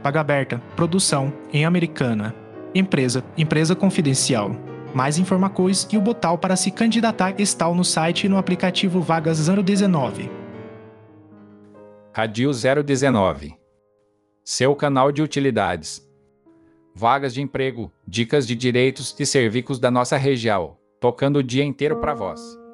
Vaga aberta. Produção em Americana. Empresa confidencial. Mais informações e o botão para se candidatar está no site e no aplicativo Vagas 019. Radio 019. Seu canal de utilidades. Vagas de emprego, dicas de direitos e serviços da nossa região, tocando o dia inteiro para vós.